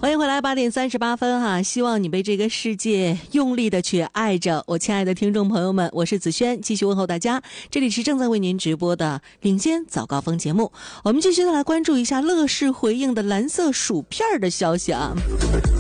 欢迎回来，8:38哈，希望你被这个世界用力的去爱着。我亲爱的听众朋友们，我是子轩，继续问候大家。这里是正在为您直播的领先早高峰节目，我们继续来关注一下乐视回应的蓝色薯片的消息啊。